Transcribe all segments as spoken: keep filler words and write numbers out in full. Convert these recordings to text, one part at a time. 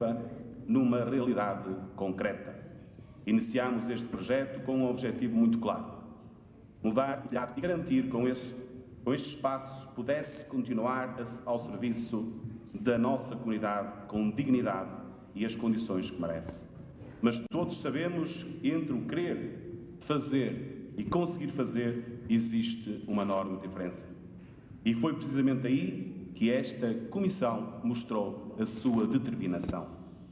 numa realidade concreta. Iniciámos este projeto com um objetivo muito claro: mudar e garantir com este, com este espaço pudesse continuar ao serviço da nossa comunidade com dignidade e as condições que merece. Mas todos sabemos que entre o querer fazer e conseguir fazer existe uma enorme diferença. E foi precisamente aí que esta Comissão mostrou a sua determinação.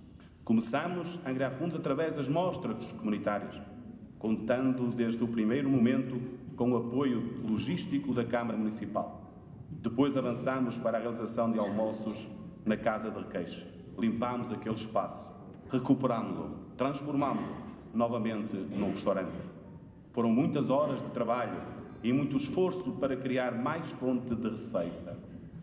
Começamos a angariar fundos através das mostras comunitárias, contando desde o primeiro momento com o apoio logístico da Câmara Municipal. Depois avançamos para a realização de almoços na Casa de Requeixe. Limpámos aquele espaço, recuperámo-lo, transformámo-lo novamente num restaurante. Foram muitas horas de trabalho e muito esforço para criar mais fonte de receita.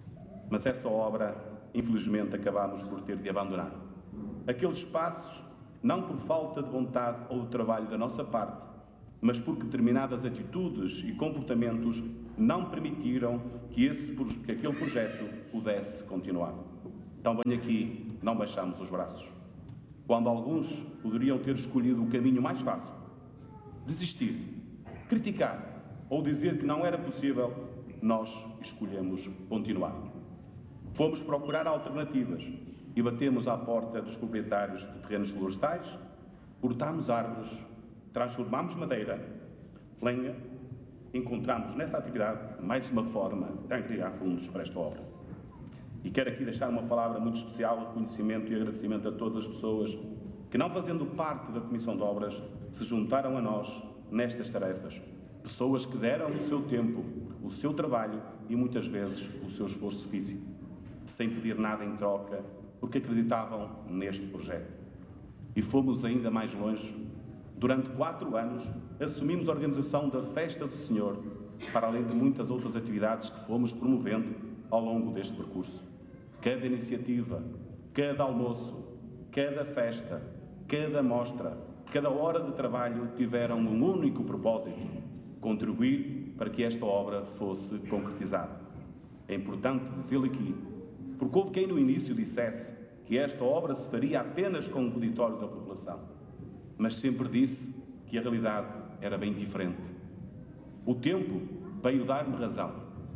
Mas essa obra, infelizmente, acabámos por ter de abandonar. Aquele espaço, não por falta de vontade ou de trabalho da nossa parte, mas porque determinadas atitudes e comportamentos não permitiram que, esse, que aquele projeto pudesse continuar. Então, bem aqui, não baixamos os braços. Quando alguns poderiam ter escolhido o caminho mais fácil, desistir, criticar ou dizer que não era possível, nós escolhemos continuar. Fomos procurar alternativas e batemos à porta dos proprietários de terrenos florestais, cortámos árvores, transformámos madeira, lenha, encontramos nessa atividade mais uma forma de angariar fundos para esta obra. E quero aqui deixar uma palavra muito especial de reconhecimento e agradecimento a todas as pessoas que, não fazendo parte da Comissão de Obras, se juntaram a nós nestas tarefas. Pessoas que deram o seu tempo, o seu trabalho e muitas vezes o seu esforço físico, sem pedir nada em troca, porque acreditavam neste projeto. E fomos ainda mais longe. Durante quatro anos, assumimos a organização da Festa do Senhor, para além de muitas outras atividades que fomos promovendo ao longo deste percurso. Cada iniciativa, cada almoço, cada festa, cada mostra, cada hora de trabalho tiveram um único propósito: contribuir para que esta obra fosse concretizada. É importante dizê-lo aqui, porque houve quem no início dissesse que esta obra se faria apenas com o peditório da população, mas sempre disse que a realidade era bem diferente. O tempo veio dar-me razão.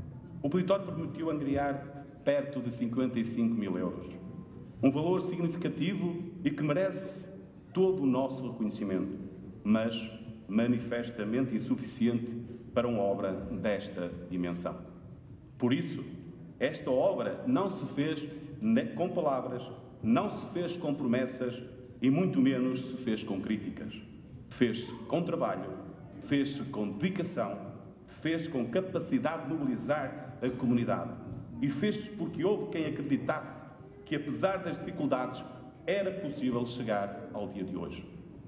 O peditório permitiu angariar perto de cinquenta e cinco mil euros, um valor significativo e que merece todo o nosso reconhecimento, mas manifestamente insuficiente para uma obra desta dimensão. Por isso, esta obra não se fez com palavras, não se fez com promessas e muito menos se fez com críticas. Fez-se com trabalho, fez-se com dedicação, fez-se com capacidade de mobilizar a comunidade e fez-se porque houve quem acreditasse que, apesar das dificuldades, era possível chegar ao dia de hoje.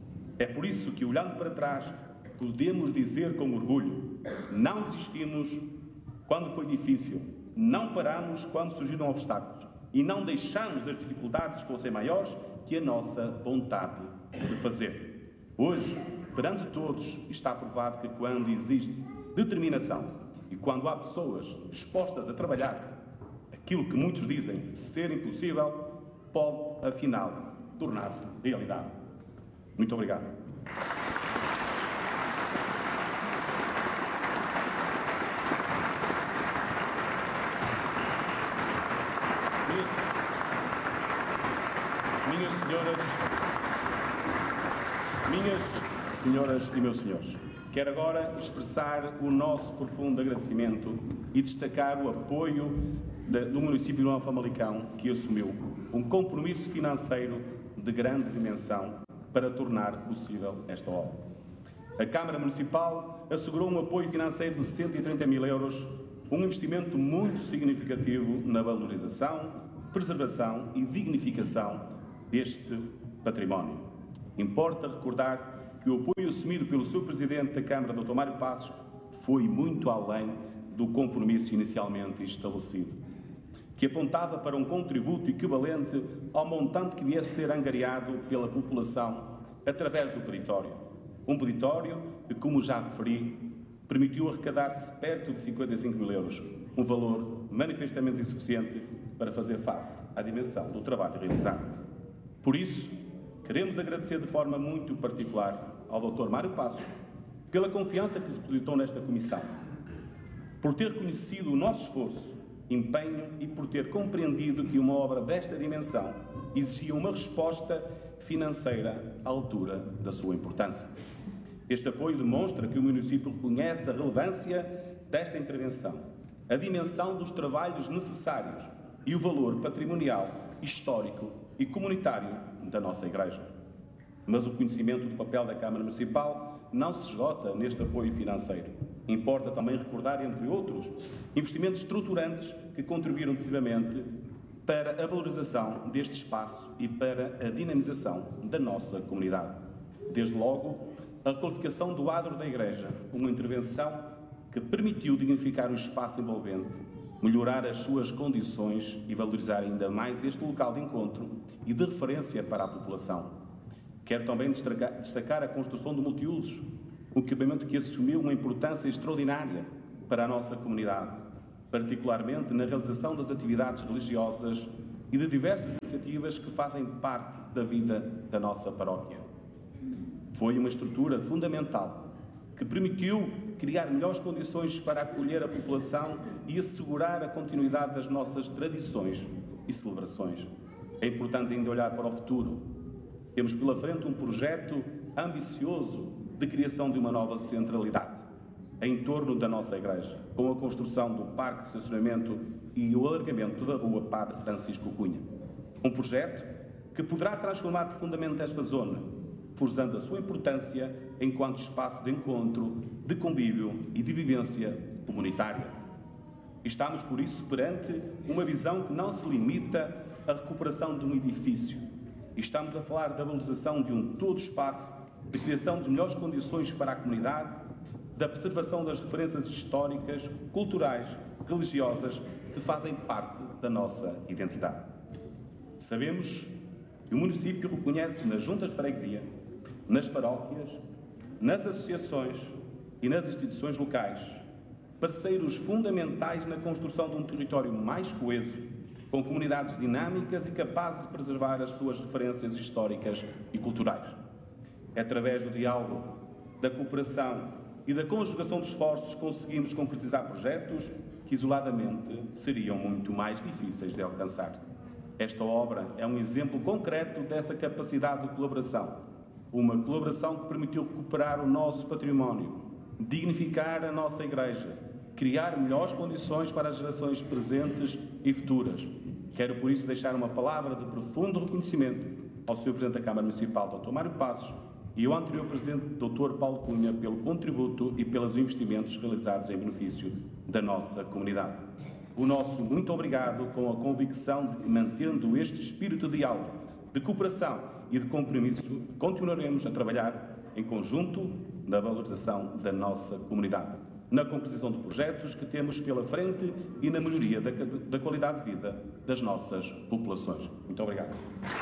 É por isso que, olhando para trás, podemos dizer com orgulho: não desistimos quando foi difícil, não paramos quando surgiram obstáculos e não deixamos as dificuldades fossem maiores que a nossa vontade de fazer. Hoje, perante todos, está provado que quando existe determinação e quando há pessoas dispostas a trabalhar, aquilo que muitos dizem ser impossível pode, afinal, tornar-se realidade. Muito obrigado. Minhas senhoras, minhas senhoras e meus senhores, quero agora expressar o nosso profundo agradecimento e destacar o apoio de, do município de Nova Famalicão, que assumiu um compromisso financeiro de grande dimensão para tornar possível esta obra. A Câmara Municipal assegurou um apoio financeiro de cento e trinta mil euros, um investimento muito significativo na valorização, preservação e dignificação deste património. Importa recordar que o apoio assumido pelo seu Presidente da Câmara, doutor Mário Passos, foi muito além do compromisso inicialmente estabelecido, que apontava para um contributo equivalente ao montante que viesse a ser angariado pela população através do peditório. Um peditório que, como já referi, permitiu arrecadar-se perto de cinquenta e cinco mil euros, um valor manifestamente insuficiente para fazer face à dimensão do trabalho realizado. Por isso, queremos agradecer de forma muito particular ao doutor Mário Passos pela confiança que depositou nesta comissão, por ter reconhecido o nosso esforço, empenho e por ter compreendido que uma obra desta dimensão exigia uma resposta financeira à altura da sua importância. Este apoio demonstra que o município reconhece a relevância desta intervenção, a dimensão dos trabalhos necessários e o valor patrimonial, histórico e comunitário da nossa Igreja. Mas o conhecimento do papel da Câmara Municipal não se esgota neste apoio financeiro. Importa também recordar, entre outros, investimentos estruturantes que contribuíram decisivamente para a valorização deste espaço e para a dinamização da nossa comunidade. Desde logo, a qualificação do adro da Igreja, uma intervenção que permitiu dignificar o espaço envolvente, melhorar as suas condições e valorizar ainda mais este local de encontro e de referência para a população. Quero também destacar a construção do multiusos, um equipamento que assumiu uma importância extraordinária para a nossa comunidade, particularmente na realização das atividades religiosas e de diversas iniciativas que fazem parte da vida da nossa paróquia. Foi uma estrutura fundamental que permitiu criar melhores condições para acolher a população e assegurar a continuidade das nossas tradições e celebrações. É importante ainda olhar para o futuro. Temos pela frente um projeto ambicioso de criação de uma nova centralidade em torno da nossa Igreja, com a construção do parque de estacionamento e o alargamento da rua Padre Francisco Cunha. Um projeto que poderá transformar profundamente esta zona, forçando a sua importância enquanto espaço de encontro, de convívio e de vivência comunitária. Estamos, por isso, perante uma visão que não se limita à recuperação de um edifício. Estamos a falar da valorização de um todo espaço, de criação de melhores condições para a comunidade, da preservação das referências históricas, culturais, religiosas que fazem parte da nossa identidade. Sabemos que o município reconhece nas juntas de freguesia, nas paróquias, nas associações e nas instituições locais parceiros fundamentais na construção de um território mais coeso, com comunidades dinâmicas e capazes de preservar as suas referências históricas e culturais. É através do diálogo, da cooperação e da conjugação de esforços conseguimos concretizar projetos que isoladamente seriam muito mais difíceis de alcançar. Esta obra é um exemplo concreto dessa capacidade de colaboração, uma colaboração que permitiu recuperar o nosso património, dignificar a nossa Igreja, criar melhores condições para as gerações presentes e futuras. Quero, por isso, deixar uma palavra de profundo reconhecimento ao senhor Presidente da Câmara Municipal, doutor Mário Passos, e ao anterior Presidente, doutor Paulo Cunha, pelo contributo e pelos investimentos realizados em benefício da nossa comunidade. O nosso muito obrigado, com a convicção de que, mantendo este espírito de diálogo, de cooperação e de compromisso, continuaremos a trabalhar em conjunto na valorização da nossa comunidade, na composição de projetos que temos pela frente e na melhoria da, da qualidade de vida das nossas populações. Muito obrigado.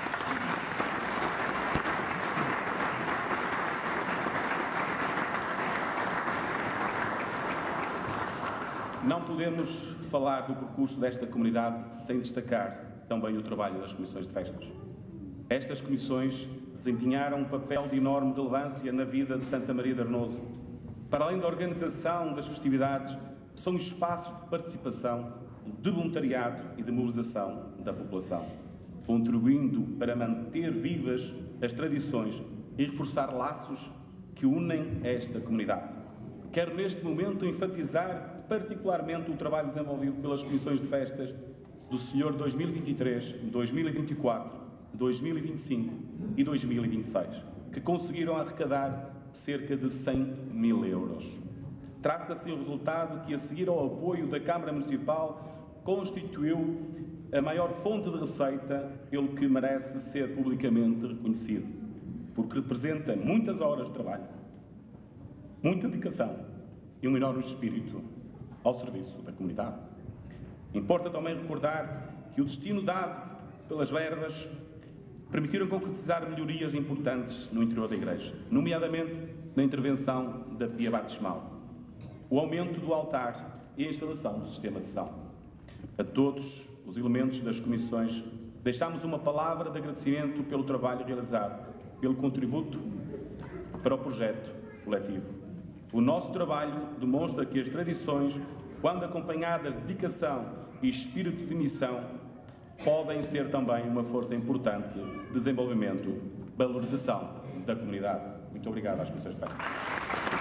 Não podemos falar do percurso desta comunidade sem destacar também o trabalho das comissões de festas. Estas comissões desempenharam um papel de enorme relevância na vida de Santa Maria de Arnoso. Para além da organização das festividades, são espaços de participação, de voluntariado e de mobilização da população, contribuindo para manter vivas as tradições e reforçar laços que unem esta comunidade. Quero neste momento enfatizar particularmente o trabalho desenvolvido pelas comissões de festas do senhor dois mil e vinte e três, dois mil e vinte e quatro, dois mil e vinte e cinco e dois mil e vinte e seis, que conseguiram arrecadar cerca de cem mil euros. Trata-se de um resultado que, a seguir ao apoio da Câmara Municipal, constituiu a maior fonte de receita, pelo que merece ser publicamente reconhecido, porque representa muitas horas de trabalho, muita dedicação e um enorme espírito ao serviço da comunidade. Importa também recordar que o destino dado pelas verbas permitiram concretizar melhorias importantes no interior da Igreja, nomeadamente na intervenção da pia batismal, o aumento do altar e a instalação do sistema de som. A todos os elementos das comissões deixamos uma palavra de agradecimento pelo trabalho realizado, pelo contributo para o projeto coletivo. O nosso trabalho demonstra que as tradições, quando acompanhadas de dedicação e espírito de missão, podem ser também uma força importante de desenvolvimento, valorização da comunidade. Muito obrigado às comissões de feira.